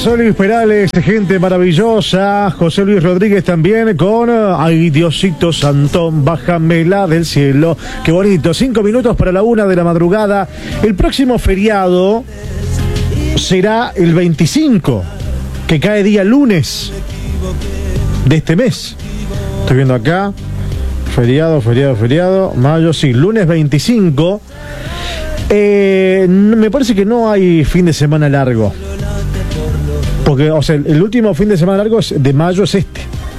José Luis Perales, gente maravillosa. José Luis Rodríguez también con Ay Diosito Santón, bájamela del cielo. Qué bonito, 5 minutos para la 1 de la madrugada. El próximo feriado será el 25, que cae día lunes de este mes. Estoy viendo acá, feriado, mayo, sí, lunes 25. Me parece que no hay fin de semana largo. Porque, o sea, el último fin de semana largo de mayo es este.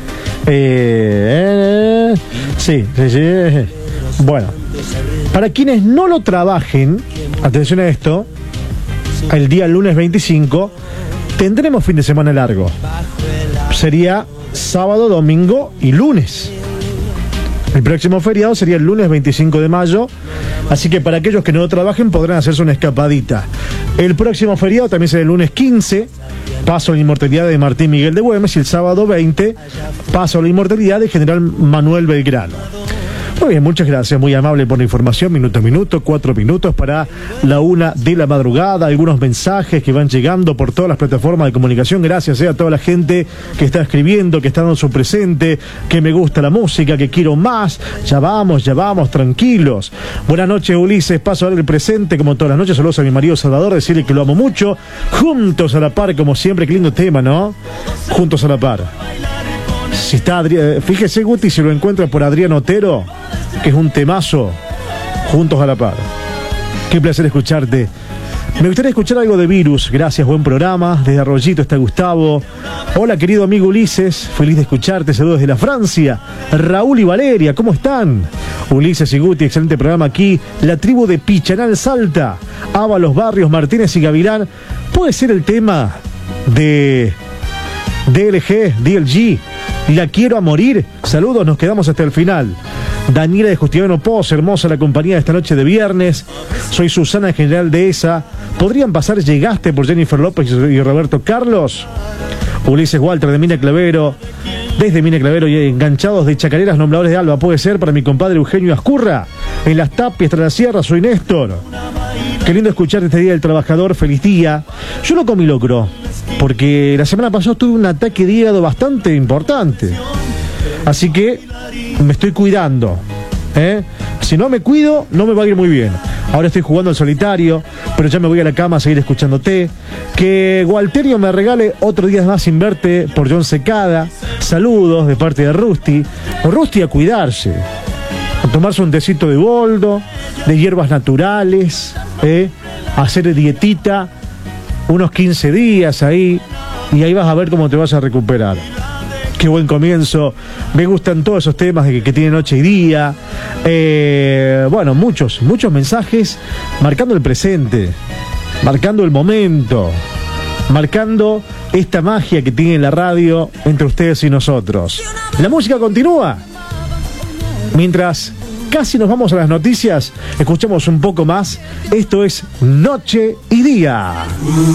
Sí. Bueno, para quienes no lo trabajen, atención a esto, el día lunes 25 tendremos fin de semana largo. Sería sábado, domingo y lunes. El próximo feriado sería el lunes 25 de mayo. Así que para aquellos que no lo trabajen podrán hacerse una escapadita. El próximo feriado también será el lunes 15, paso a la inmortalidad de Martín Miguel de Güemes, y el sábado 20, paso a la inmortalidad de General Manuel Belgrano. Muy bien, muchas gracias, muy amable por la información, minuto a minuto, 4 minutos para la 1 de la madrugada, algunos mensajes que van llegando por todas las plataformas de comunicación, gracias a toda la gente que está escribiendo, que está dando su presente, que me gusta la música, que quiero más, ya vamos, tranquilos. Buenas noches, Ulises, paso a ver el presente, como todas las noches, saludos a mi marido Salvador, decirle que lo amo mucho, juntos a la par, como siempre, qué lindo tema, ¿no? Juntos a la par. Si está fíjese, Guti, si lo encuentra por Adrián Otero, que es un temazo, juntos a la par. Qué placer escucharte. Me gustaría escuchar algo de Virus. Gracias, buen programa. Desde Arroyito está Gustavo. Hola, querido amigo Ulises, feliz de escucharte. Saludos de la Francia. Raúl y Valeria, ¿cómo están? Ulises y Guti, excelente programa aquí. La tribu de Pichanal Salta. Ábalos, Barrios, Martínez y Gavilán. ¿Puede ser el tema de DLG? La quiero a morir. Saludos, nos quedamos hasta el final. Daniela de Justiano Poz, hermosa la compañía de esta noche de viernes. Soy Susana, general de ESA. ¿Podrían pasar Llegaste por Jennifer López y Roberto Carlos? Ulises Walter de Mina Clavero. Desde Mina Clavero y enganchados de Chacareras, Nombladores de Alba. ¿Puede ser para mi compadre Eugenio Ascurra? En Las Tapias, tras la Sierra, soy Néstor. Qué lindo escuchar este Día del Trabajador, feliz día. Yo lo comí locro, porque la semana pasada tuve un ataque de hígado bastante importante. Así que me estoy cuidando, Si no me cuido, no me va a ir muy bien. Ahora estoy jugando al solitario, pero ya me voy a la cama a seguir escuchándote. Que Gualterio me regale otro día más sin verte por John Secada. Saludos de parte de Rusty. Rusty, a cuidarse, a tomarse un tecito de boldo, de hierbas naturales, a hacer dietita unos 15 días ahí, y ahí vas a ver cómo te vas a recuperar. Qué buen comienzo. Me gustan todos esos temas que tiene noche y día. Bueno, muchos mensajes marcando el presente, marcando el momento, marcando esta magia que tiene la radio entre ustedes y nosotros. La música continúa. Mientras casi nos vamos a las noticias, escuchamos un poco más. Esto es Noche y Día.